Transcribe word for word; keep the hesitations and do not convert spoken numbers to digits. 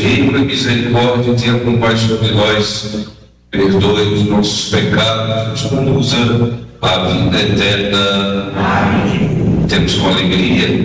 rico em misericórdia e tenha compaixão de nós, perdoe os nossos pecados, nos conduza à vida eterna. Amém. Temos com alegria